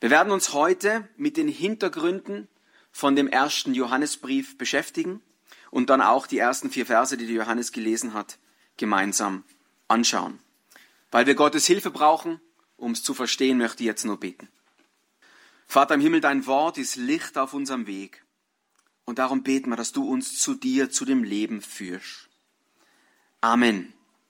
Wir werden uns heute mit den Hintergründen von dem ersten Johannesbrief beschäftigen und dann auch die ersten 4 Verse, die der Johannes gelesen hat, gemeinsam anschauen. Weil wir Gottes Hilfe brauchen, um es zu verstehen, möchte ich jetzt nur beten. Vater im Himmel, dein Wort ist Licht auf unserem Weg. Und darum beten wir, dass du uns zu dir, zu dem Leben führst. Amen.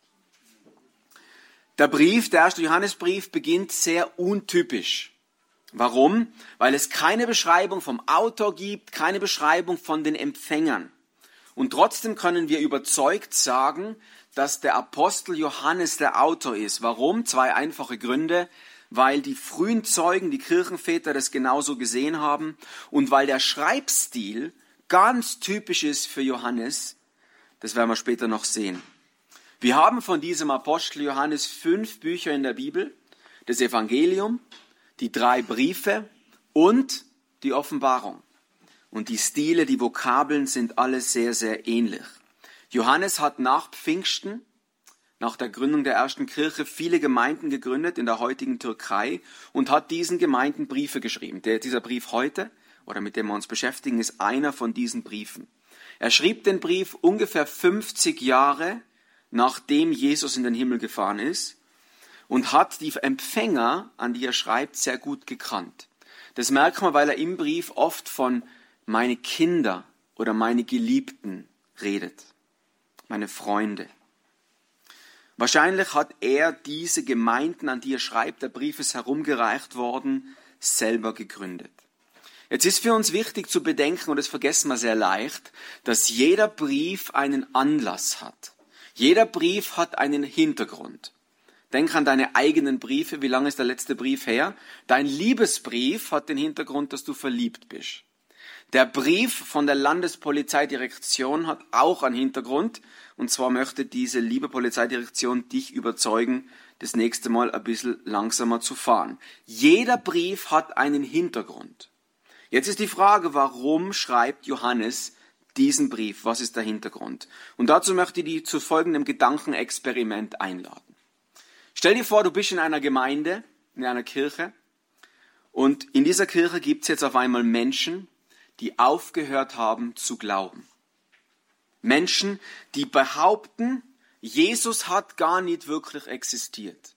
Der erste Johannesbrief beginnt sehr untypisch. Warum? Weil es keine Beschreibung vom Autor gibt, keine Beschreibung von den Empfängern. Und trotzdem können wir überzeugt sagen, dass der Apostel Johannes der Autor ist. Warum? 2 einfache Gründe. Weil die frühen Zeugen, die Kirchenväter, das genauso gesehen haben und weil der Schreibstil ganz typisch ist für Johannes. Das werden wir später noch sehen. Wir haben von diesem Apostel Johannes 5 Bücher in der Bibel, das Evangelium, die 3 Briefe und die Offenbarung. Und die Stile, die Vokabeln sind alle sehr, sehr ähnlich. Johannes hat nach Pfingsten, nach der Gründung der ersten Kirche, viele Gemeinden gegründet in der heutigen Türkei und hat diesen Gemeinden Briefe geschrieben. Dieser Brief heute, oder mit dem wir uns beschäftigen, ist einer von diesen Briefen. Er schrieb den Brief ungefähr 50 Jahre, nachdem Jesus in den Himmel gefahren ist und hat die Empfänger, an die er schreibt, sehr gut gekannt. Das merkt man, weil er im Brief oft von meine Kinder oder meine Geliebten redet, meine Freunde. Wahrscheinlich hat er diese Gemeinden, an die er schreibt, der Brief ist herumgereicht worden, selber gegründet. Jetzt ist für uns wichtig zu bedenken, und das vergessen wir sehr leicht, dass jeder Brief einen Anlass hat. Jeder Brief hat einen Hintergrund. Denk an deine eigenen Briefe. Wie lange ist der letzte Brief her? Dein Liebesbrief hat den Hintergrund, dass du verliebt bist. Der Brief von der Landespolizeidirektion hat auch einen Hintergrund. Und zwar möchte diese liebe Polizeidirektion dich überzeugen, das nächste Mal ein bisschen langsamer zu fahren. Jeder Brief hat einen Hintergrund. Jetzt ist die Frage, warum schreibt Johannes diesen Brief? Was ist der Hintergrund? Und dazu möchte ich dich zu folgendem Gedankenexperiment einladen. Stell dir vor, du bist in einer Gemeinde, in einer Kirche, und in dieser Kirche gibt es jetzt auf einmal Menschen, die aufgehört haben zu glauben. Menschen, die behaupten, Jesus hat gar nicht wirklich existiert.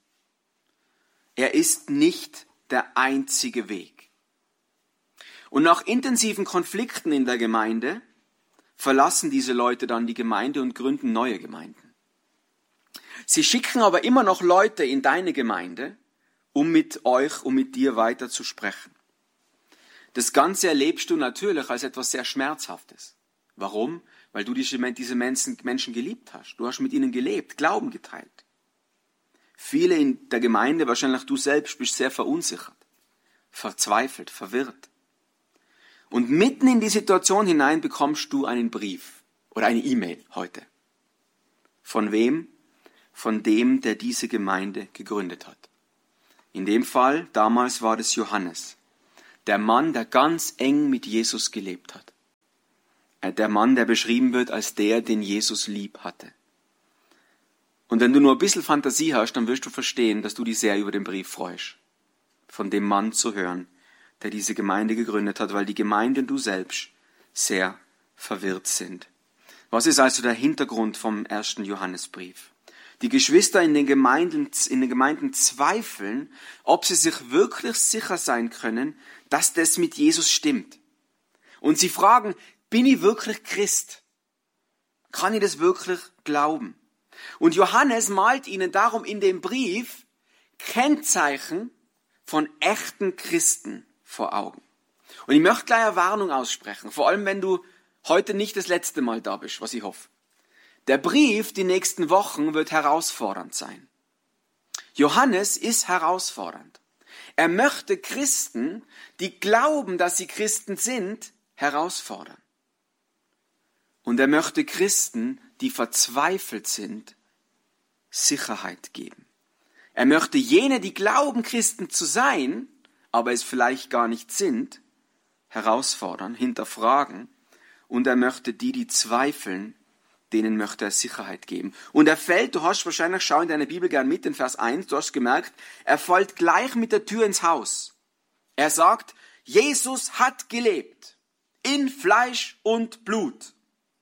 Er ist nicht der einzige Weg. Und nach intensiven Konflikten in der Gemeinde verlassen diese Leute dann die Gemeinde und gründen neue Gemeinden. Sie schicken aber immer noch Leute in deine Gemeinde, um mit dir weiter zu sprechen. Das Ganze erlebst du natürlich als etwas sehr Schmerzhaftes. Warum? Weil du diese Menschen geliebt hast. Du hast mit ihnen gelebt, Glauben geteilt. Viele in der Gemeinde, wahrscheinlich du selbst, bist sehr verunsichert, verzweifelt, verwirrt. Und mitten in die Situation hinein bekommst du einen Brief oder eine E-Mail heute. Von wem? Von dem, der diese Gemeinde gegründet hat. In dem Fall, damals war das Johannes. Der Mann, der ganz eng mit Jesus gelebt hat. Der Mann, der beschrieben wird als der, den Jesus lieb hatte. Und wenn du nur ein bisschen Fantasie hast, dann wirst du verstehen, dass du dich sehr über den Brief freust. Von dem Mann zu hören, der diese Gemeinde gegründet hat, weil die Gemeinde und du selbst sehr verwirrt sind. Was ist also der Hintergrund vom ersten Johannesbrief? Die Geschwister in den Gemeinden zweifeln, ob sie sich wirklich sicher sein können, dass das mit Jesus stimmt. Und sie fragen, bin ich wirklich Christ? Kann ich das wirklich glauben? Und Johannes malt ihnen darum in dem Brief Kennzeichen von echten Christen vor Augen. Und ich möchte gleich eine Warnung aussprechen, vor allem wenn du heute nicht das letzte Mal da bist, was ich hoffe. Der Brief die nächsten Wochen wird herausfordernd sein. Johannes ist herausfordernd. Er möchte Christen, die glauben, dass sie Christen sind, herausfordern. Und er möchte Christen, die verzweifelt sind, Sicherheit geben. Er möchte jene, die glauben, Christen zu sein, aber es vielleicht gar nicht sind, herausfordern, hinterfragen. Und er möchte die zweifeln, denen möchte er Sicherheit geben. Und er fällt, du hast wahrscheinlich, schau in deiner Bibel gern mit, in Vers 1, du hast gemerkt, er fällt gleich mit der Tür ins Haus. Er sagt, Jesus hat gelebt. In Fleisch und Blut.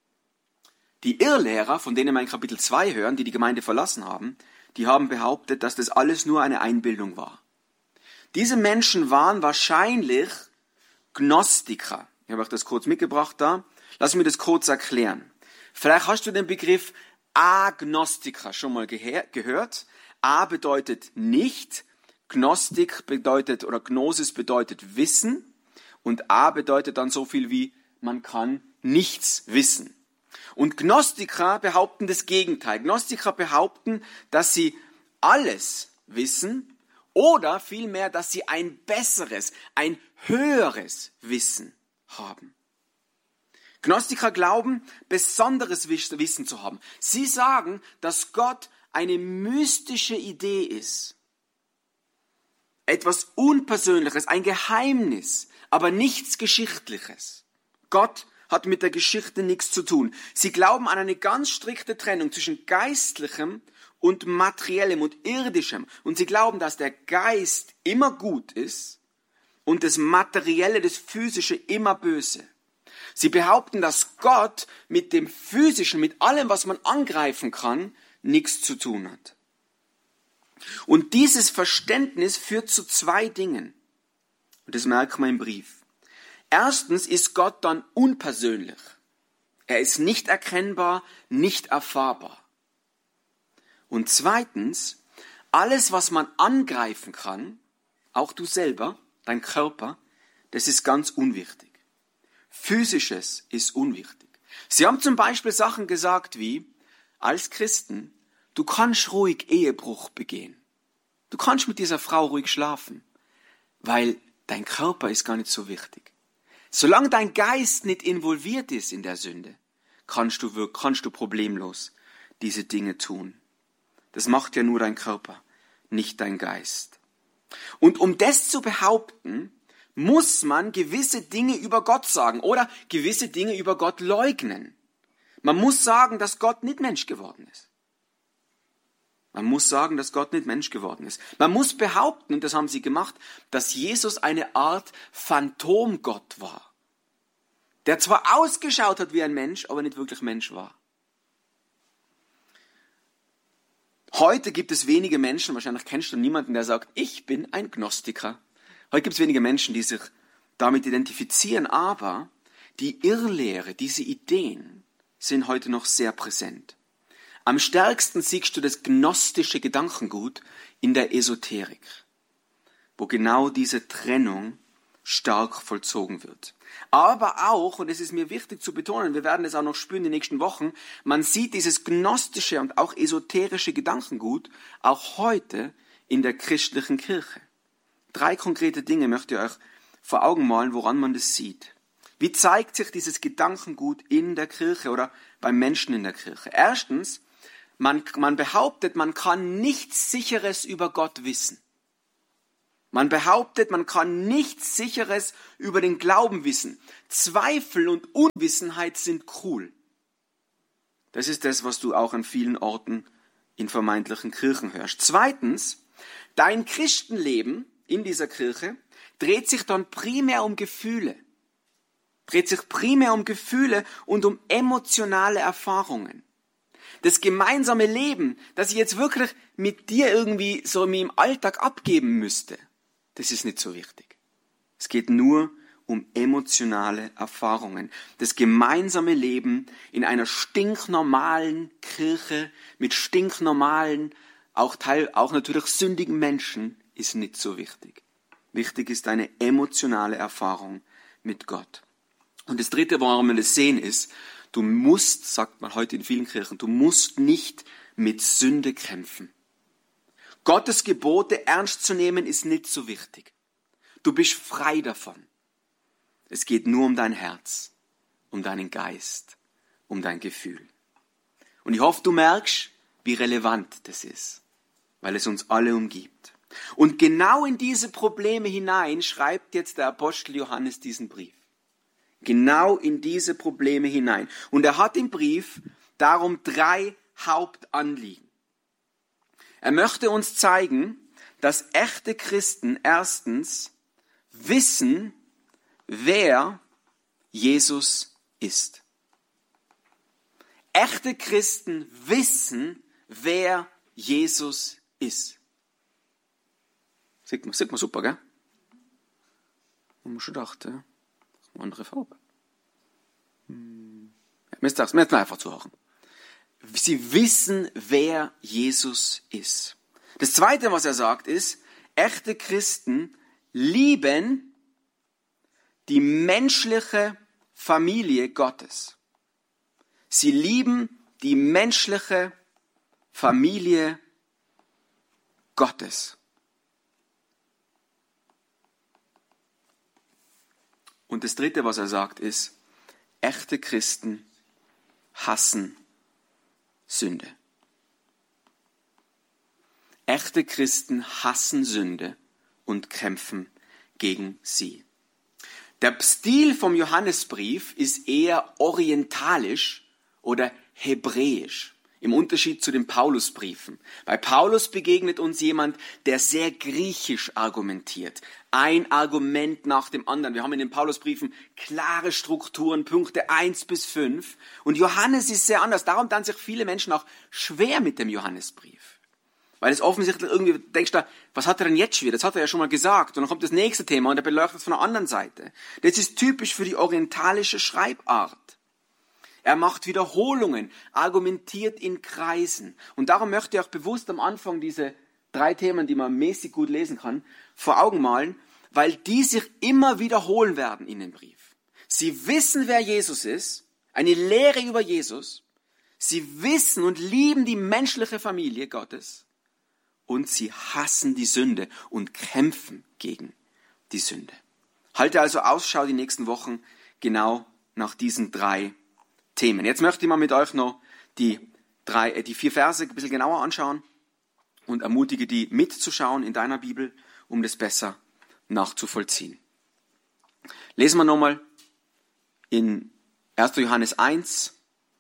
Die Irrlehrer, von denen wir in Kapitel 2 hören, die die Gemeinde verlassen haben, die haben behauptet, dass das alles nur eine Einbildung war. Diese Menschen waren wahrscheinlich Gnostiker. Ich habe euch das kurz mitgebracht da. Lass mich das kurz erklären. Vielleicht hast du den Begriff Agnostiker schon mal gehört. A bedeutet nicht, Gnostik bedeutet oder Gnosis bedeutet Wissen und A bedeutet dann so viel wie man kann nichts wissen. Und Gnostiker behaupten das Gegenteil. Gnostiker behaupten, dass sie alles wissen oder vielmehr, dass sie ein besseres, ein höheres Wissen haben. Gnostiker glauben, besonderes Wissen zu haben. Sie sagen, dass Gott eine mystische Idee ist. Etwas Unpersönliches, ein Geheimnis, aber nichts Geschichtliches. Gott hat mit der Geschichte nichts zu tun. Sie glauben an eine ganz strikte Trennung zwischen Geistlichem und Materiellem und Irdischem. Und sie glauben, dass der Geist immer gut ist und das Materielle, das Physische immer böse. Sie behaupten, dass Gott mit dem Physischen, mit allem, was man angreifen kann, nichts zu tun hat. Und dieses Verständnis führt zu zwei Dingen. Und das merkt man im Brief. Erstens ist Gott dann unpersönlich. Er ist nicht erkennbar, nicht erfahrbar. Und zweitens, alles, was man angreifen kann, auch du selber, dein Körper, das ist ganz unwichtig. Physisches ist unwichtig. Sie haben zum Beispiel Sachen gesagt wie, als Christen, du kannst ruhig Ehebruch begehen. Du kannst mit dieser Frau ruhig schlafen, weil dein Körper ist gar nicht so wichtig. Solange dein Geist nicht involviert ist in der Sünde, kannst du problemlos diese Dinge tun. Das macht ja nur dein Körper, nicht dein Geist. Und um das zu behaupten, muss man gewisse Dinge über Gott sagen oder gewisse Dinge über Gott leugnen. Man muss sagen, dass Gott nicht Mensch geworden ist. Man muss sagen, dass Gott nicht Mensch geworden ist. Man muss behaupten, und das haben sie gemacht, dass Jesus eine Art Phantomgott war. Der zwar ausgeschaut hat wie ein Mensch, aber nicht wirklich Mensch war. Heute gibt es wenige Menschen, wahrscheinlich kennst du niemanden, der sagt, ich bin ein Gnostiker. Heute gibt es wenige Menschen, die sich damit identifizieren, aber die Irrlehre, diese Ideen sind heute noch sehr präsent. Am stärksten siehst du das gnostische Gedankengut in der Esoterik, wo genau diese Trennung stark vollzogen wird. Aber auch, und es ist mir wichtig zu betonen, wir werden es auch noch spüren in den nächsten Wochen, man sieht dieses gnostische und auch esoterische Gedankengut auch heute in der christlichen Kirche. 3 konkrete Dinge möchte ich euch vor Augen malen, woran man das sieht. Wie zeigt sich dieses Gedankengut in der Kirche oder beim Menschen in der Kirche? Erstens, man behauptet, man kann nichts Sicheres über Gott wissen. Man behauptet, man kann nichts Sicheres über den Glauben wissen. Zweifel und Unwissenheit sind cool. Das ist das, was du auch an vielen Orten in vermeintlichen Kirchen hörst. Zweitens, dein Christenleben in dieser Kirche dreht sich dann primär um Gefühle. Dreht sich primär um Gefühle und um emotionale Erfahrungen. Das gemeinsame Leben, das ich jetzt wirklich mit dir irgendwie so im Alltag abgeben müsste, das ist nicht so wichtig. Es geht nur um emotionale Erfahrungen. Das gemeinsame Leben in einer stinknormalen Kirche mit stinknormalen, auch natürlich sündigen Menschen ist nicht so wichtig. Wichtig ist eine emotionale Erfahrung mit Gott. Und das Dritte, warum wir das sehen, ist, du musst, sagt man heute in vielen Kirchen, du musst nicht mit Sünde kämpfen. Gottes Gebote ernst zu nehmen, ist nicht so wichtig. Du bist frei davon. Es geht nur um dein Herz, um deinen Geist, um dein Gefühl. Und ich hoffe, du merkst, wie relevant das ist, weil es uns alle umgibt. Und genau in diese Probleme hinein schreibt jetzt der Apostel Johannes diesen Brief. Genau in diese Probleme hinein. Und er hat im Brief darum 3 Hauptanliegen. Er möchte uns zeigen, dass echte Christen erstens wissen, wer Jesus ist. Echte Christen wissen, wer Jesus ist. Sieht man super, gell? Haben wir schon gedacht, ja? Andere Farbe. Ja, müsst ihr einfach zuhören. Sie wissen, wer Jesus ist. Das Zweite, was er sagt, ist, echte Christen lieben die menschliche Familie Gottes. Sie lieben die menschliche Familie Gottes. Und das Dritte, was er sagt, ist, echte Christen hassen Sünde. Echte Christen hassen Sünde und kämpfen gegen sie. Der Stil vom Johannesbrief ist eher orientalisch oder hebräisch, im Unterschied zu den Paulusbriefen. Bei Paulus begegnet uns jemand, der sehr griechisch argumentiert. Ein Argument nach dem anderen. Wir haben in den Paulusbriefen klare Strukturen, Punkte 1 bis 5. Und Johannes ist sehr anders. Darum tun sich viele Menschen auch schwer mit dem Johannesbrief. Weil es offensichtlich irgendwie, denkst du, was hat er denn jetzt schon wieder? Das hat er ja schon mal gesagt. Und dann kommt das nächste Thema und er beleuchtet es von der anderen Seite. Das ist typisch für die orientalische Schreibart. Er macht Wiederholungen, argumentiert in Kreisen. Und darum möchte ich auch bewusst am Anfang diese 3 Themen, die man mäßig gut lesen kann, vor Augen malen, weil die sich immer wiederholen werden in dem Brief. Sie wissen, wer Jesus ist, eine Lehre über Jesus. Sie wissen und lieben die menschliche Familie Gottes. Und sie hassen die Sünde und kämpfen gegen die Sünde. Halte also Ausschau die nächsten Wochen genau nach diesen 3 Themen. Jetzt möchte ich mal mit euch noch die 4 Verse ein bisschen genauer anschauen und ermutige die mitzuschauen in deiner Bibel, um das besser nachzuvollziehen. Lesen wir nochmal in 1. Johannes 1,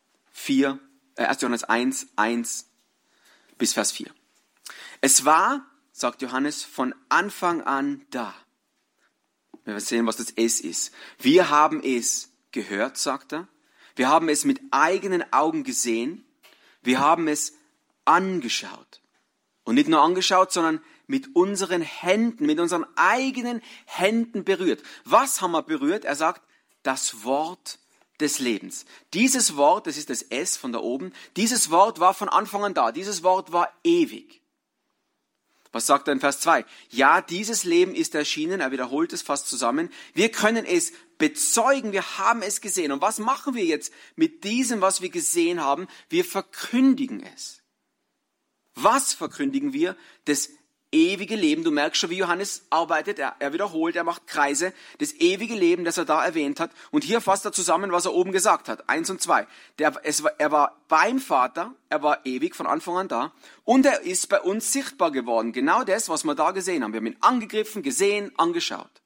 1 bis Vers 4. Es war, sagt Johannes, von Anfang an da. Wir werden sehen, was das Es ist. Wir haben es gehört, sagt er. Wir haben es mit eigenen Augen gesehen. Wir haben es angeschaut. Und nicht nur angeschaut, sondern mit unseren Händen, mit unseren eigenen Händen berührt. Was haben wir berührt? Er sagt, das Wort des Lebens. Dieses Wort, das ist das S von da oben, dieses Wort war von Anfang an da. Dieses Wort war ewig. Was sagt er in Vers 2? Ja, dieses Leben ist erschienen, er wiederholt es fast zusammen. Wir können es bezeugen, wir haben es gesehen. Und was machen wir jetzt mit diesem, was wir gesehen haben? Wir verkündigen es. Was verkündigen wir? Das ewige Leben. Du merkst schon, wie Johannes arbeitet. Er wiederholt, er macht Kreise. Das ewige Leben, das er da erwähnt hat. Und hier fasst er zusammen, was er oben gesagt hat. 1 und 2. Er war beim Vater, er war ewig von Anfang an da. Und er ist bei uns sichtbar geworden. Genau das, was wir da gesehen haben. Wir haben ihn angegriffen, gesehen, angeschaut.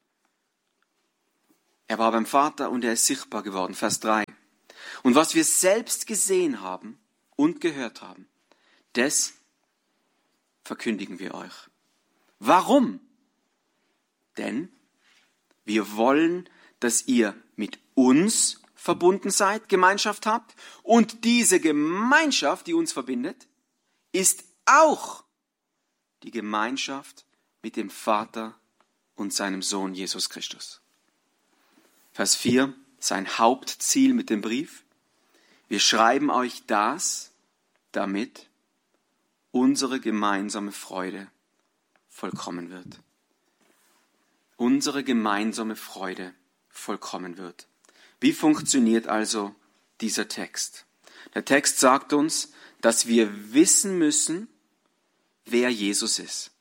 Er war beim Vater und er ist sichtbar geworden. Vers 3. Und was wir selbst gesehen haben und gehört haben, das verkündigen wir euch. Warum? Denn wir wollen, dass ihr mit uns verbunden seid, Gemeinschaft habt. Und diese Gemeinschaft, die uns verbindet, ist auch die Gemeinschaft mit dem Vater und seinem Sohn Jesus Christus. Vers 4, sein Hauptziel mit dem Brief. Wir schreiben euch das, damit unsere gemeinsame Freude vollkommen wird. Unsere gemeinsame Freude vollkommen wird. Wie funktioniert also dieser Text? Der Text sagt uns, dass wir wissen müssen, wer Jesus ist.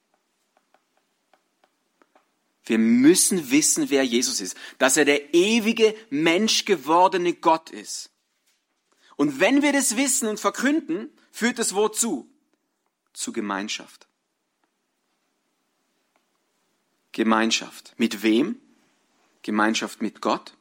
Wir müssen wissen, wer Jesus ist. Dass er der ewige, menschgewordene Gott ist. Und wenn wir das wissen und verkünden, führt es wozu? Zu Gemeinschaft. Gemeinschaft. Mit wem? Gemeinschaft mit Gott,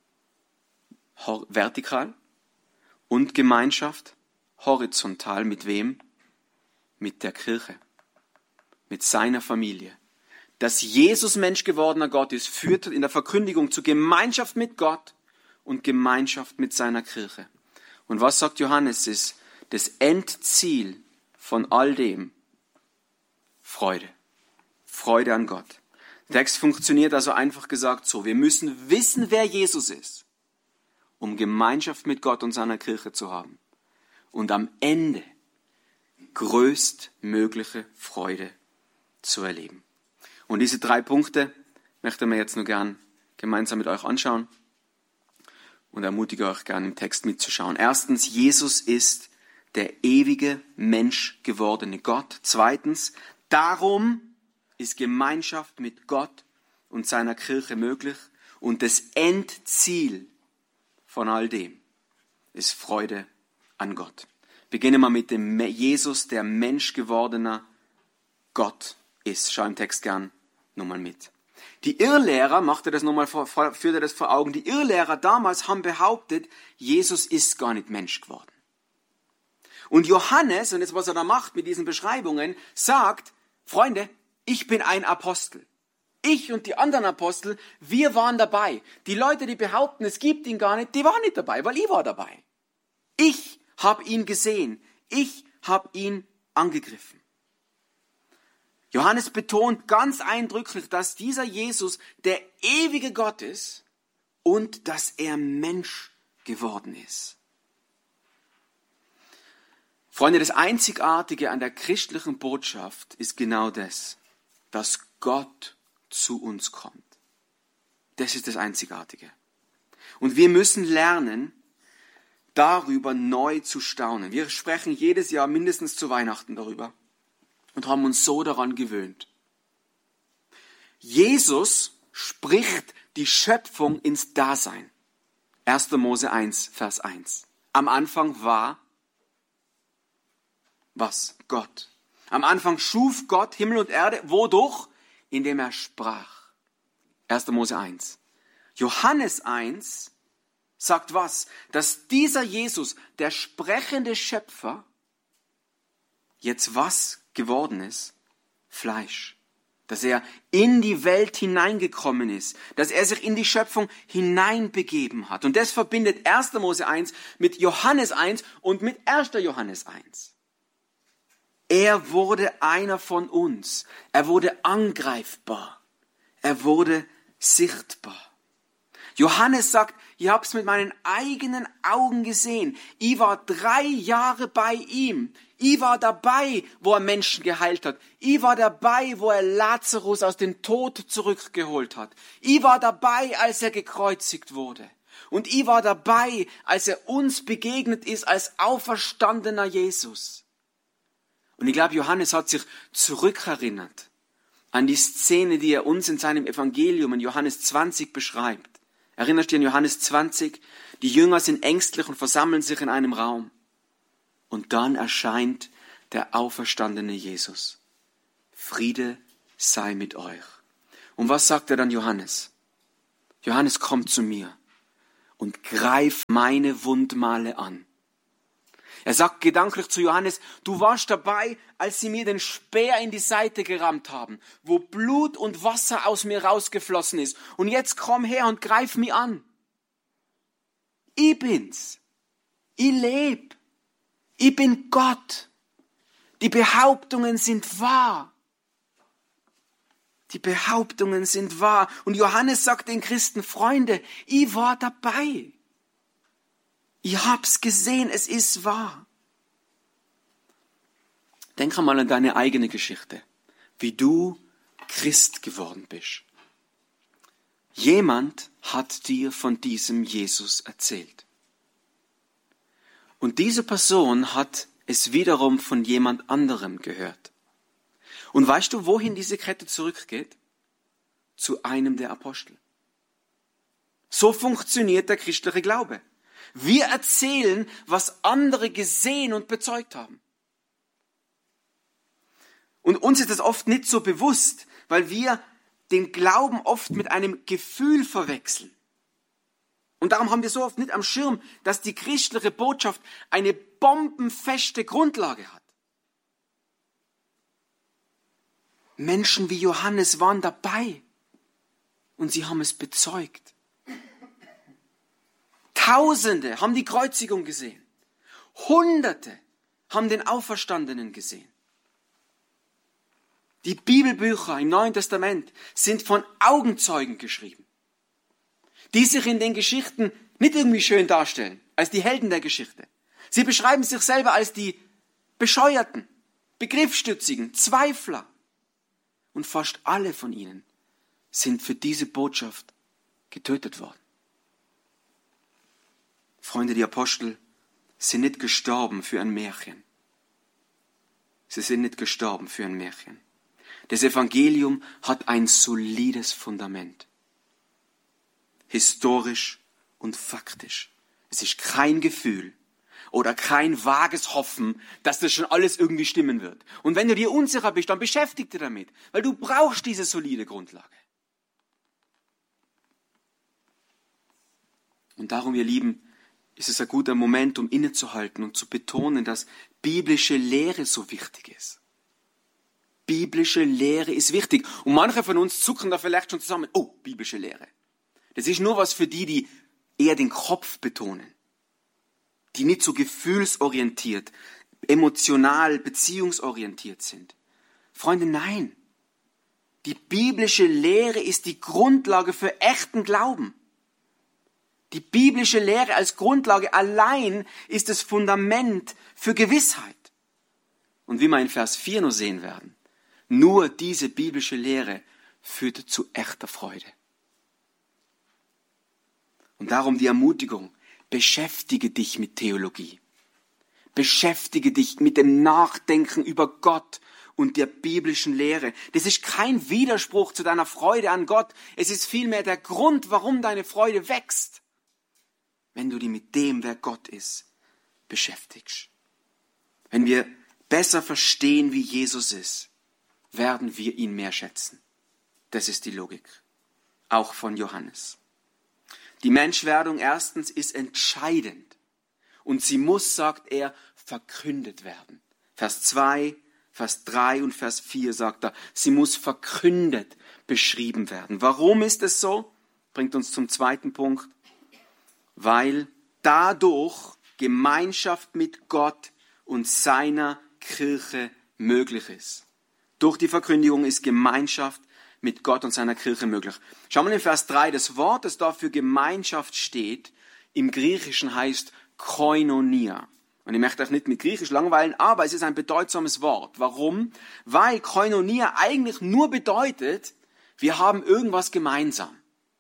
vertikal, und Gemeinschaft horizontal. Mit wem? Mit der Kirche, mit seiner Familie. dass Jesus Mensch gewordener Gott ist, führt in der Verkündigung zu Gemeinschaft mit Gott und Gemeinschaft mit seiner Kirche. Und was sagt Johannes ist das Endziel von all dem? Freude. Freude an Gott. Der Text funktioniert also einfach gesagt so. Wir müssen wissen, wer Jesus ist, um Gemeinschaft mit Gott und seiner Kirche zu haben. Und am Ende größtmögliche Freude zu erleben. Und diese 3 Punkte möchte ich jetzt nur gern gemeinsam mit euch anschauen und ermutige euch gern im Text mitzuschauen. Erstens, Jesus ist der ewige Mensch gewordene Gott. Zweitens, darum ist Gemeinschaft mit Gott und seiner Kirche möglich. Und das Endziel von all dem ist Freude an Gott. Beginnen wir mit dem Jesus, der Mensch gewordener Gott ist. Schau im Text gern nochmal mit. Die Irrlehrer, führt er das vor Augen, die Irrlehrer damals haben behauptet, Jesus ist gar nicht Mensch geworden. Und Johannes, und jetzt was er da macht mit diesen Beschreibungen, sagt, Freunde, ich bin ein Apostel. Ich und die anderen Apostel, wir waren dabei. Die Leute, die behaupten, es gibt ihn gar nicht, die waren nicht dabei, weil ich war dabei. Ich habe ihn gesehen. Ich habe ihn angegriffen. Johannes betont ganz eindrücklich, dass dieser Jesus der ewige Gott ist und dass er Mensch geworden ist. Freunde, das Einzigartige an der christlichen Botschaft ist genau das, dass Gott zu uns kommt. Das ist das Einzigartige. Und wir müssen lernen, darüber neu zu staunen. Wir sprechen jedes Jahr mindestens zu Weihnachten darüber und haben uns so daran gewöhnt. Jesus spricht die Schöpfung ins Dasein. 1. Mose 1, Vers 1. Am Anfang war was? Gott. Am Anfang schuf Gott Himmel und Erde. Wodurch? Indem er sprach. 1. Mose 1. Johannes 1 sagt was? Dass dieser Jesus, der sprechende Schöpfer, jetzt was geworden ist? Fleisch. Dass er in die Welt hineingekommen ist. Dass er sich in die Schöpfung hineinbegeben hat. Und das verbindet 1. Mose 1 mit Johannes 1 und mit 1. Johannes 1. Er wurde einer von uns. Er wurde angreifbar. Er wurde sichtbar. Johannes sagt, ich habe es mit meinen eigenen Augen gesehen. Ich war 3 Jahre bei ihm. Ich war dabei, wo er Menschen geheilt hat. Ich war dabei, wo er Lazarus aus dem Tod zurückgeholt hat. Ich war dabei, als er gekreuzigt wurde. Und ich war dabei, als er uns begegnet ist als auferstandener Jesus. Und ich glaube, Johannes hat sich zurückerinnert an die Szene, die er uns in seinem Evangelium in Johannes 20 beschreibt. Erinnerst du dich an Johannes 20? Die Jünger sind ängstlich und versammeln sich in einem Raum. Und dann erscheint der auferstandene Jesus. Friede sei mit euch. Und was sagt er dann Johannes? Johannes kommt zu mir und greift meine Wundmale an. Er sagt gedanklich zu Johannes, du warst dabei, als sie mir den Speer in die Seite gerammt haben, wo Blut und Wasser aus mir rausgeflossen ist. Und jetzt komm her und greif mich an. Ich bin's. Ich lebe. Ich bin Gott. Die Behauptungen sind wahr. Die Behauptungen sind wahr. Und Johannes sagt den Christen, Freunde, ich war dabei. Ich hab's gesehen, es ist wahr. Denk einmal an deine eigene Geschichte, wie du Christ geworden bist. Jemand hat dir von diesem Jesus erzählt. Und diese Person hat es wiederum von jemand anderem gehört. Und weißt du, wohin diese Kette zurückgeht? Zu einem der Apostel. So funktioniert der christliche Glaube. Wir erzählen, was andere gesehen und bezeugt haben. Und uns ist das oft nicht so bewusst, weil wir den Glauben oft mit einem Gefühl verwechseln. Und darum haben wir so oft nicht am Schirm, dass die christliche Botschaft eine bombenfeste Grundlage hat. Menschen wie Johannes waren dabei und sie haben es bezeugt. Tausende haben die Kreuzigung gesehen. Hunderte haben den Auferstandenen gesehen. Die Bibelbücher im Neuen Testament sind von Augenzeugen geschrieben, die sich in den Geschichten nicht irgendwie schön darstellen, als die Helden der Geschichte. Sie beschreiben sich selber als die Bescheuerten, Begriffsstützigen, Zweifler. Und fast alle von ihnen sind für diese Botschaft getötet worden. Freunde, die Apostel sind nicht gestorben für ein Märchen. Sie sind nicht gestorben für ein Märchen. Das Evangelium hat ein solides Fundament. Historisch und faktisch. Es ist kein Gefühl oder kein vages Hoffen, dass das schon alles irgendwie stimmen wird. Und wenn du dir unsicher bist, dann beschäftige dich damit, weil du brauchst diese solide Grundlage. Und darum, ihr Lieben, ist es ein guter Moment, um innezuhalten und zu betonen, dass biblische Lehre so wichtig ist. Biblische Lehre ist wichtig. Und manche von uns zucken da vielleicht schon zusammen. Oh, biblische Lehre. Das ist nur was für die, die eher den Kopf betonen. Die nicht so gefühlsorientiert, emotional, beziehungsorientiert sind. Freunde, nein. Die biblische Lehre ist die Grundlage für echten Glauben. Die biblische Lehre als Grundlage allein ist das Fundament für Gewissheit. Und wie wir in Vers 4 noch sehen werden, nur diese biblische Lehre führt zu echter Freude. Und darum die Ermutigung, beschäftige dich mit Theologie. Beschäftige dich mit dem Nachdenken über Gott und der biblischen Lehre. Das ist kein Widerspruch zu deiner Freude an Gott. Es ist vielmehr der Grund, warum deine Freude wächst, wenn du dich mit dem, wer Gott ist, beschäftigst. Wenn wir besser verstehen, wie Jesus ist, werden wir ihn mehr schätzen. Das ist die Logik. Auch von Johannes. Die Menschwerdung erstens ist entscheidend. Und sie muss, sagt er, verkündet werden. Vers 2, Vers 3 und Vers 4 sagt er, sie muss verkündet beschrieben werden. Warum ist es so? Bringt uns zum zweiten Punkt. Weil dadurch Gemeinschaft mit Gott und seiner Kirche möglich ist. Durch die Verkündigung ist Gemeinschaft mit Gott und seiner Kirche möglich. Schauen wir in Vers 3, das Wort, das da für Gemeinschaft steht, im Griechischen heißt Koinonia. Und ich möchte euch nicht mit Griechisch langweilen, aber es ist ein bedeutsames Wort. Warum? Weil Koinonia eigentlich nur bedeutet, wir haben irgendwas gemeinsam.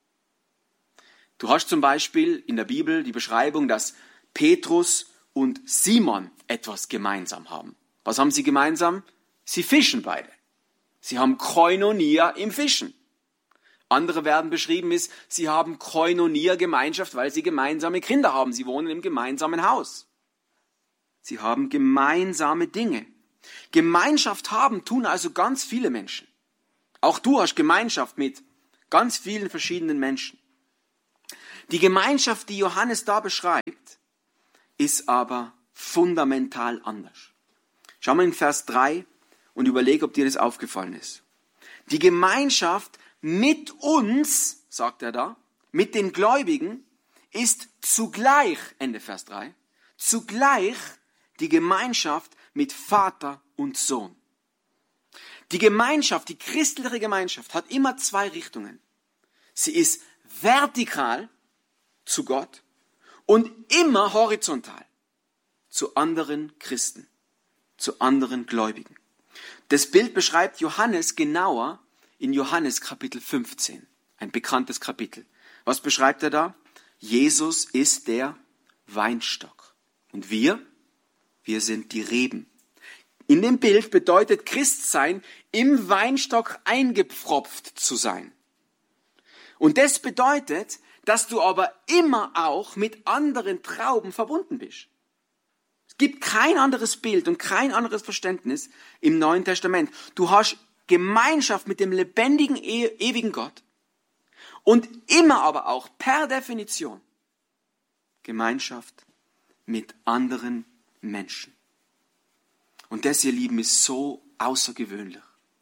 Du hast zum Beispiel in der Bibel die Beschreibung, dass Petrus und Simon etwas gemeinsam haben. Was haben sie gemeinsam? Sie fischen beide. Sie haben Koinonia im Fischen. Andere werden beschrieben ist, sie haben Koinonia-Gemeinschaft, weil sie gemeinsame Kinder haben. Sie wohnen im gemeinsamen Haus. Sie haben gemeinsame Dinge. Gemeinschaft haben tun also ganz viele Menschen. Auch du hast Gemeinschaft mit ganz vielen verschiedenen Menschen. Die Gemeinschaft, die Johannes da beschreibt, ist aber fundamental anders. Schau mal in Vers 3 und überlege, ob dir das aufgefallen ist. Die Gemeinschaft mit uns, sagt er da, mit den Gläubigen, ist zugleich, Ende Vers 3, zugleich die Gemeinschaft mit Vater und Sohn. Die Gemeinschaft, die christliche Gemeinschaft, hat immer zwei Richtungen. Sie ist vertikal zu Gott und immer horizontal zu anderen Christen, zu anderen Gläubigen. Das Bild beschreibt Johannes genauer in Johannes Kapitel 15, ein bekanntes Kapitel. Was beschreibt er da? Jesus ist der Weinstock und wir sind die Reben. In dem Bild bedeutet Christsein, im Weinstock eingepfropft zu sein. Und das bedeutet, dass du aber immer auch mit anderen Trauben verbunden bist. Es gibt kein anderes Bild und kein anderes Verständnis im Neuen Testament. Du hast Gemeinschaft mit dem lebendigen, ewigen Gott und immer aber auch per Definition Gemeinschaft mit anderen Menschen. Und das, ihr Lieben, ist so außergewöhnlich.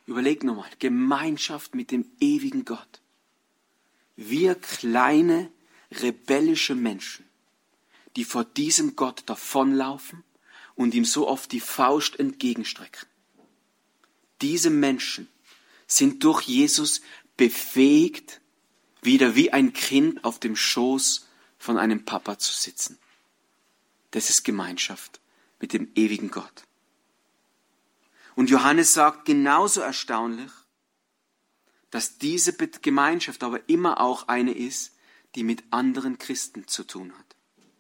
Überleg nochmal, Gemeinschaft mit dem ewigen Gott. Wir kleine, rebellische Menschen, die vor diesem Gott davonlaufen und ihm so oft die Faust entgegenstrecken. Diese Menschen sind durch Jesus befähigt, wieder wie ein Kind auf dem Schoß von einem Papa zu sitzen. Das ist Gemeinschaft mit dem ewigen Gott. Und Johannes sagt genauso erstaunlich, dass diese Gemeinschaft aber immer auch eine ist, die mit anderen Christen zu tun hat.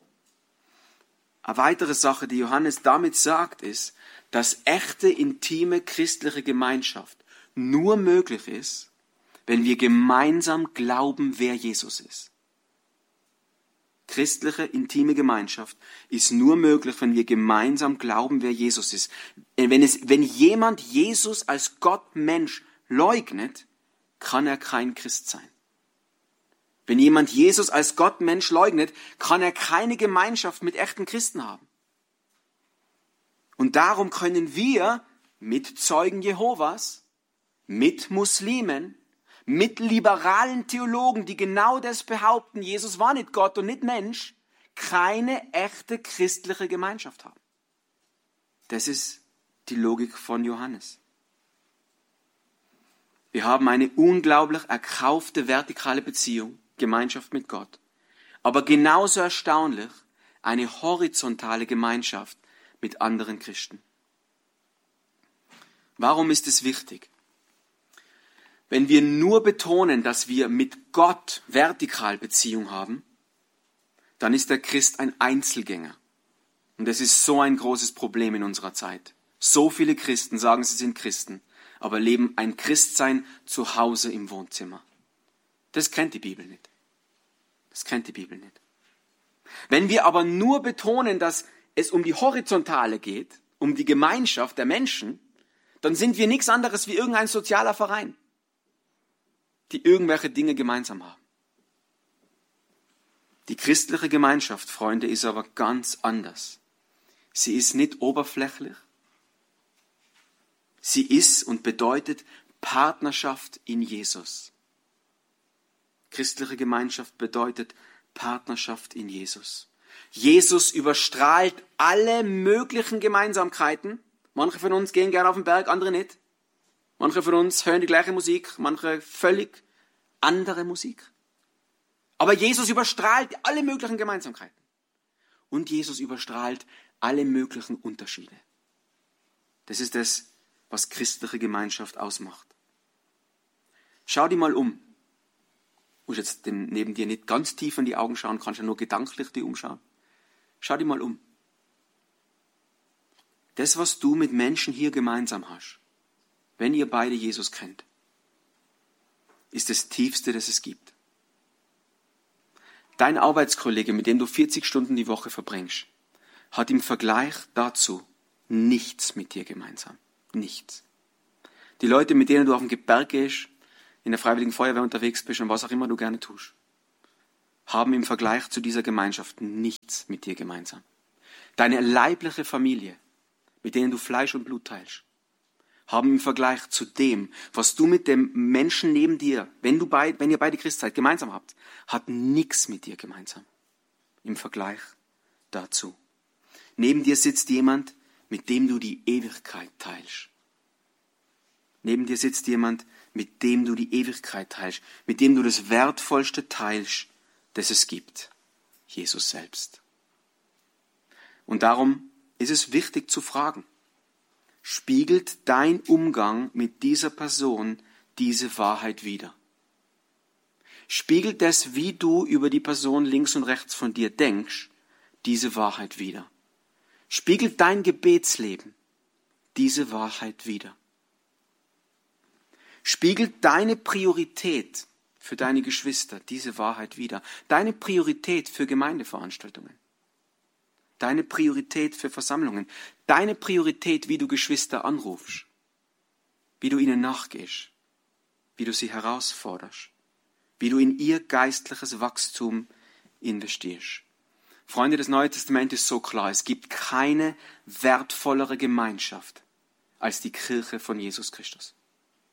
Eine weitere Sache, die Johannes damit sagt, ist, dass echte, intime christliche Gemeinschaft nur möglich ist, wenn wir gemeinsam glauben, wer Jesus ist. Christliche, intime Gemeinschaft ist nur möglich, wenn wir gemeinsam glauben, wer Jesus ist. Wenn jemand Jesus als Gott-Mensch leugnet, kann er kein Christ sein. Wenn jemand Jesus als Gott-Mensch leugnet, kann er keine Gemeinschaft mit echten Christen haben. Und darum können wir mit Zeugen Jehovas, mit Muslimen, mit liberalen Theologen, die genau das behaupten, Jesus war nicht Gott und nicht Mensch, keine echte christliche Gemeinschaft haben. Das ist die Logik von Johannes. Wir haben eine unglaublich erkaufte vertikale Beziehung, Gemeinschaft mit Gott. Aber genauso erstaunlich eine horizontale Gemeinschaft mit anderen Christen. Warum ist es wichtig? Wenn wir nur betonen, dass wir mit Gott vertikal Beziehung haben, dann ist der Christ ein Einzelgänger. Und das ist so ein großes Problem in unserer Zeit. So viele Christen sagen, sie sind Christen, aber leben ein Christsein zu Hause im Wohnzimmer. Das kennt die Bibel nicht. Das kennt die Bibel nicht. Wenn wir aber nur betonen, dass es um die Horizontale geht, um die Gemeinschaft der Menschen, dann sind wir nichts anderes wie irgendein sozialer Verein, die irgendwelche Dinge gemeinsam haben. Die christliche Gemeinschaft, Freunde, ist aber ganz anders. Sie ist nicht oberflächlich. Sie ist und bedeutet Partnerschaft in Jesus. Christliche Gemeinschaft bedeutet Partnerschaft in Jesus. Jesus überstrahlt alle möglichen Gemeinsamkeiten. Manche von uns gehen gerne auf den Berg, andere nicht. Manche von uns hören die gleiche Musik, manche völlig andere Musik. Aber Jesus überstrahlt alle möglichen Gemeinsamkeiten. Und Jesus überstrahlt alle möglichen Unterschiede. Das ist das, was christliche Gemeinschaft ausmacht. Schau dir mal um. Du musst jetzt dem neben dir nicht ganz tief in die Augen schauen, kannst ja nur gedanklich dir umschauen. Schau dir mal um. Das, was du mit Menschen hier gemeinsam hast, wenn ihr beide Jesus kennt, ist das Tiefste, das es gibt. Dein Arbeitskollege, mit dem du 40 Stunden die Woche verbringst, hat im Vergleich dazu nichts mit dir gemeinsam. Nichts. Die Leute, mit denen du auf dem Berg gehst, in der Freiwilligen Feuerwehr unterwegs bist und was auch immer du gerne tust, haben im Vergleich zu dieser Gemeinschaft nichts mit dir gemeinsam. Deine leibliche Familie, mit denen du Fleisch und Blut teilst, haben im Vergleich zu dem, was du mit dem Menschen neben dir, wenn ihr beide Christ seid, gemeinsam habt, hat nichts mit dir gemeinsam. Im Vergleich dazu. Neben dir sitzt jemand, mit dem du die Ewigkeit teilst. Neben dir sitzt jemand, mit dem du die Ewigkeit teilst, mit dem du das Wertvollste teilst, das es gibt. Jesus selbst. Und darum ist es wichtig zu fragen, spiegelt dein Umgang mit dieser Person diese Wahrheit wider? Spiegelt das, wie du über die Person links und rechts von dir denkst, diese Wahrheit wider? Spiegelt dein Gebetsleben diese Wahrheit wider? Spiegelt deine Priorität für deine Geschwister diese Wahrheit wider? Deine Priorität für Gemeindeveranstaltungen? Deine Priorität für Versammlungen? Deine Priorität, wie du Geschwister anrufst? Wie du ihnen nachgehst? Wie du sie herausforderst? Wie du in ihr geistliches Wachstum investierst? Freunde, das Neue Testament ist so klar. Es gibt keine wertvollere Gemeinschaft als die Kirche von Jesus Christus.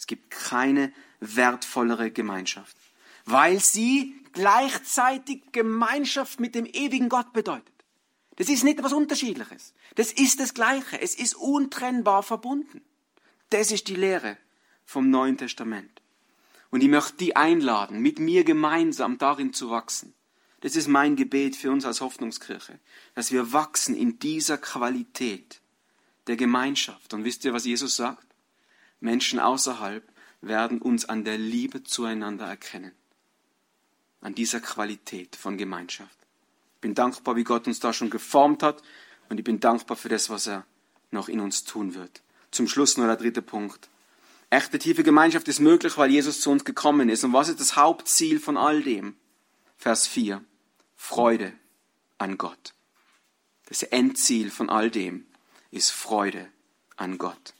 Es gibt keine wertvollere Gemeinschaft, weil sie gleichzeitig Gemeinschaft mit dem ewigen Gott bedeutet. Das ist nicht etwas Unterschiedliches. Das ist das Gleiche. Es ist untrennbar verbunden. Das ist die Lehre vom Neuen Testament. Und ich möchte die einladen, mit mir gemeinsam darin zu wachsen. Das ist mein Gebet für uns als Hoffnungskirche, dass wir wachsen in dieser Qualität der Gemeinschaft. Und wisst ihr, was Jesus sagt? Menschen außerhalb werden uns an der Liebe zueinander erkennen. An dieser Qualität von Gemeinschaft. Ich bin dankbar, wie Gott uns da schon geformt hat. Und ich bin dankbar für das, was er noch in uns tun wird. Zum Schluss nur der dritte Punkt. Echte tiefe Gemeinschaft ist möglich, weil Jesus zu uns gekommen ist. Und was ist das Hauptziel von all dem? Vers 4. Freude an Gott. Das Endziel von all dem ist Freude an Gott.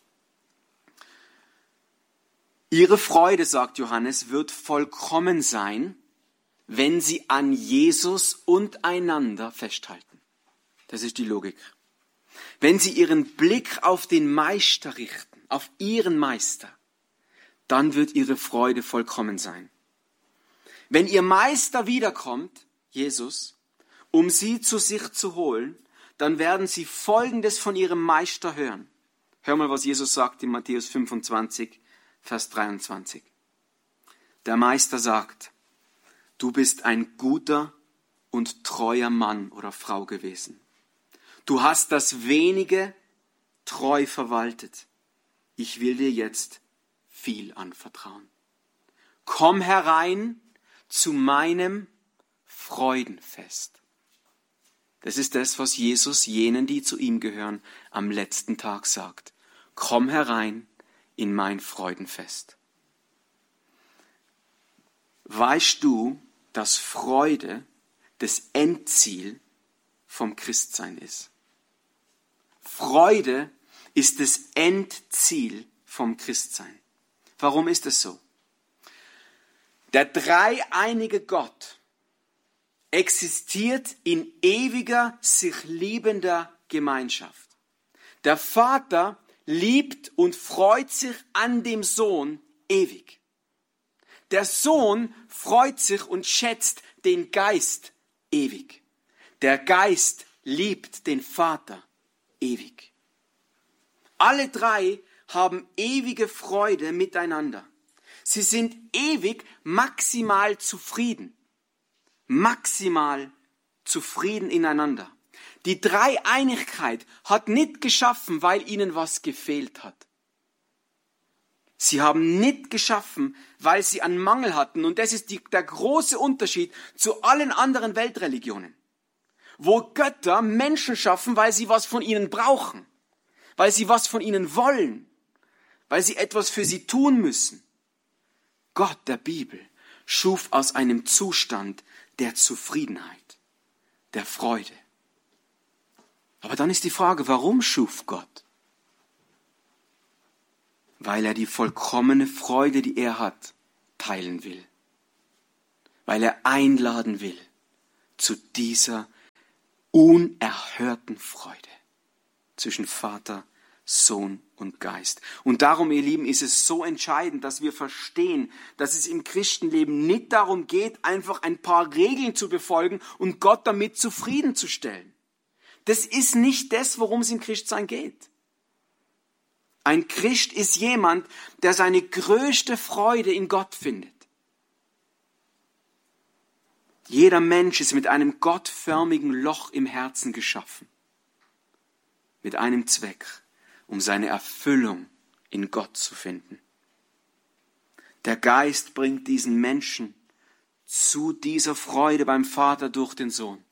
Ihre Freude, sagt Johannes, wird vollkommen sein, wenn sie an Jesus und einander festhalten. Das ist die Logik. Wenn sie ihren Blick auf den Meister richten, auf ihren Meister, dann wird ihre Freude vollkommen sein. Wenn ihr Meister wiederkommt, Jesus, um sie zu sich zu holen, dann werden sie Folgendes von ihrem Meister hören. Hör mal, was Jesus sagt in Matthäus 25, Vers 23. Der Meister sagt, du bist ein guter und treuer Mann oder Frau gewesen. Du hast das Wenige treu verwaltet. Ich will dir jetzt viel anvertrauen. Komm herein zu meinem Freudenfest. Das ist das, was Jesus jenen, die zu ihm gehören, am letzten Tag sagt. Komm herein in mein Freudenfest. Weißt du, dass Freude das Endziel vom Christsein ist? Freude ist das Endziel vom Christsein. Warum ist es so? Der dreieinige Gott existiert in ewiger, sich liebender Gemeinschaft. Der Vater liebt und freut sich an dem Sohn ewig. Der Sohn freut sich und schätzt den Geist ewig. Der Geist liebt den Vater ewig. Alle drei haben ewige Freude miteinander. Sie sind ewig maximal zufrieden. Maximal zufrieden ineinander. Die Dreieinigkeit hat nicht geschaffen, weil ihnen was gefehlt hat. Sie haben nicht geschaffen, weil sie einen Mangel hatten. Und das ist der große Unterschied zu allen anderen Weltreligionen. Wo Götter Menschen schaffen, weil sie was von ihnen brauchen. Weil sie was von ihnen wollen. Weil sie etwas für sie tun müssen. Gott der Bibel schuf aus einem Zustand der Zufriedenheit, der Freude. Aber dann ist die Frage, warum schuf Gott? Weil er die vollkommene Freude, die er hat, teilen will. Weil er einladen will zu dieser unerhörten Freude zwischen Vater, Sohn und Geist. Und darum, ihr Lieben, ist es so entscheidend, dass wir verstehen, dass es im Christenleben nicht darum geht, einfach ein paar Regeln zu befolgen und Gott damit zufriedenzustellen. Das ist nicht das, worum es im Christsein geht. Ein Christ ist jemand, der seine größte Freude in Gott findet. Jeder Mensch ist mit einem gottförmigen Loch im Herzen geschaffen. Mit einem Zweck, um seine Erfüllung in Gott zu finden. Der Geist bringt diesen Menschen zu dieser Freude beim Vater durch den Sohn.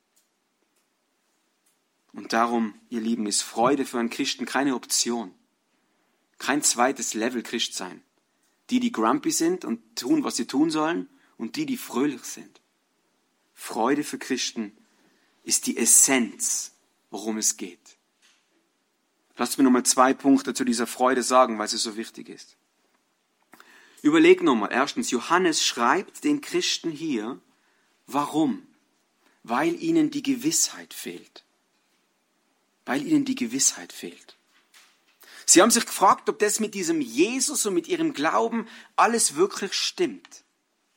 Und darum, ihr Lieben, ist Freude für einen Christen keine Option. Kein zweites Level Christsein. Die grumpy sind und tun, was sie tun sollen, und die fröhlich sind. Freude für Christen ist die Essenz, worum es geht. Lasst mir nochmal 2 Punkte zu dieser Freude sagen, weil sie so wichtig ist. Überleg nochmal. Erstens, Johannes schreibt den Christen hier, warum? Weil ihnen die Gewissheit fehlt. Weil ihnen die Gewissheit fehlt. Sie haben sich gefragt, ob das mit diesem Jesus und mit ihrem Glauben alles wirklich stimmt.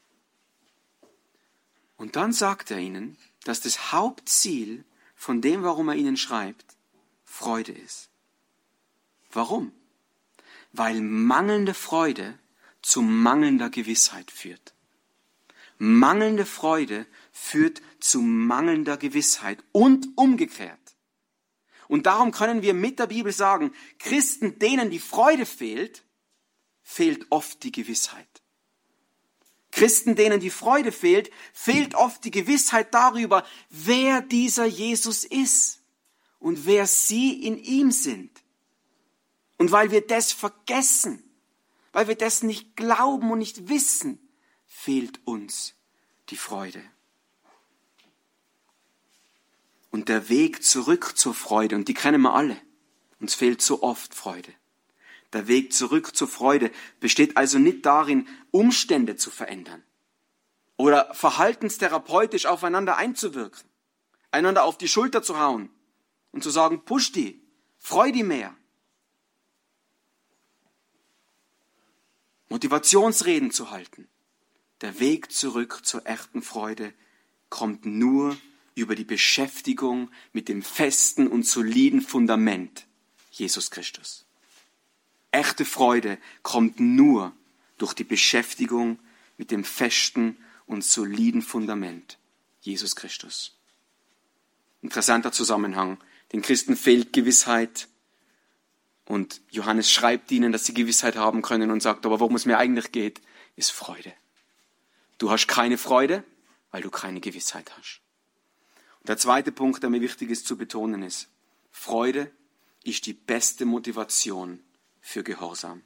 Und dann sagt er ihnen, dass das Hauptziel von dem, warum er ihnen schreibt, Freude ist. Warum? Weil mangelnde Freude zu mangelnder Gewissheit führt. Mangelnde Freude führt zu mangelnder Gewissheit und umgekehrt. Und darum können wir mit der Bibel sagen, Christen, denen die Freude fehlt, fehlt oft die Gewissheit. Christen, denen die Freude fehlt, fehlt oft die Gewissheit darüber, wer dieser Jesus ist und wer sie in ihm sind. Und weil wir das vergessen, weil wir das nicht glauben und nicht wissen, fehlt uns die Freude. Und der Weg zurück zur Freude, und die kennen wir alle, uns fehlt so oft Freude. Der Weg zurück zur Freude besteht also nicht darin, Umstände zu verändern oder verhaltenstherapeutisch aufeinander einzuwirken, einander auf die Schulter zu hauen und zu sagen, push die, freu die mehr. Motivationsreden zu halten. Der Weg zurück zur echten Freude kommt nur über die Beschäftigung mit dem festen und soliden Fundament Jesus Christus. Echte Freude kommt nur durch die Beschäftigung mit dem festen und soliden Fundament Jesus Christus. Interessanter Zusammenhang. Den Christen fehlt Gewissheit und Johannes schreibt ihnen, dass sie Gewissheit haben können und sagt, aber worum es mir eigentlich geht, ist Freude. Du hast keine Freude, weil du keine Gewissheit hast. Und der zweite Punkt, der mir wichtig ist zu betonen, ist, Freude ist die beste Motivation für Gehorsam.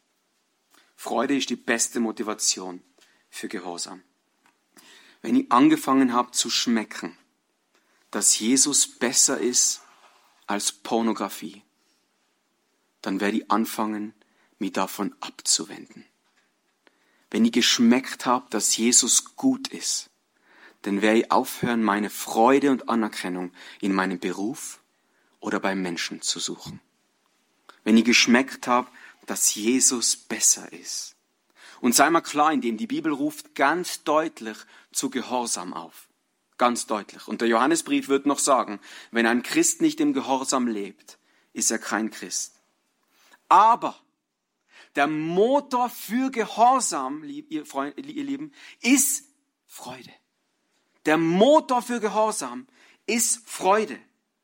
Freude ist die beste Motivation für Gehorsam. Wenn ich angefangen habe zu schmecken, dass Jesus besser ist als Pornografie, dann werde ich anfangen, mich davon abzuwenden. Wenn ich geschmeckt habe, dass Jesus gut ist, dann werde ich aufhören, meine Freude und Anerkennung in meinem Beruf oder beim Menschen zu suchen. Wenn ich geschmeckt habe, dass Jesus besser ist. Und sei mal klar, indem die Bibel ruft ganz deutlich zu Gehorsam auf. Ganz deutlich. Und der Johannesbrief wird noch sagen, wenn ein Christ nicht im Gehorsam lebt, ist er kein Christ. Aber der Motor für Gehorsam, ihr Lieben, ist Freude. Der Motor für Gehorsam ist Freude.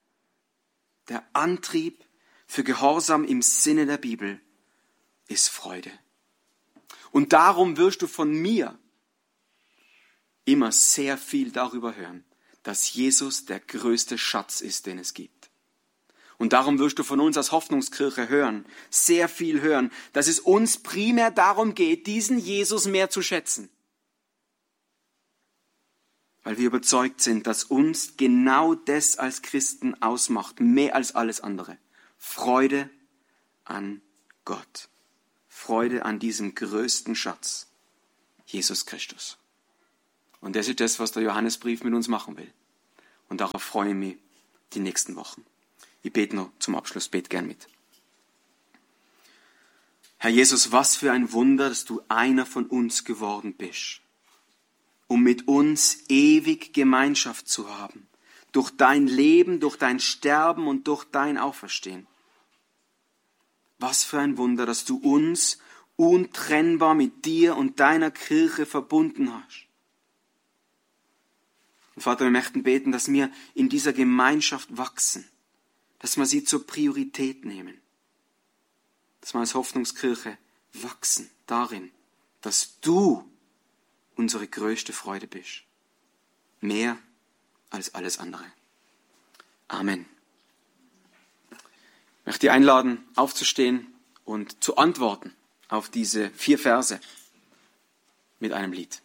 Der Antrieb für Gehorsam im Sinne der Bibel ist Freude. Und darum wirst du von mir immer sehr viel darüber hören, dass Jesus der größte Schatz ist, den es gibt. Und darum wirst du von uns als Hoffnungskirche hören, sehr viel hören, dass es uns primär darum geht, diesen Jesus mehr zu schätzen. Weil wir überzeugt sind, dass uns genau das als Christen ausmacht, mehr als alles andere. Freude an Gott. Freude an diesem größten Schatz, Jesus Christus. Und das ist das, was der Johannesbrief mit uns machen will. Und darauf freue ich mich die nächsten Wochen. Ich bete noch zum Abschluss, bete gern mit. Herr Jesus, was für ein Wunder, dass du einer von uns geworden bist, um mit uns ewig Gemeinschaft zu haben, durch dein Leben, durch dein Sterben und durch dein Auferstehen. Was für ein Wunder, dass du uns untrennbar mit dir und deiner Kirche verbunden hast. Und Vater, wir möchten beten, dass wir in dieser Gemeinschaft wachsen, dass wir sie zur Priorität nehmen, dass wir als Hoffnungskirche wachsen darin, dass du unsere größte Freude bist, mehr als alles andere. Amen. Ich möchte dich einladen, aufzustehen und zu antworten auf diese 4 Verse mit einem Lied.